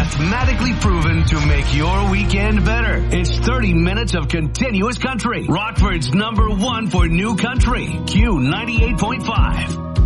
mathematically proven to make your weekend better. It's 30 minutes of continuous country. Rockford's #1 for new country. Q98.5.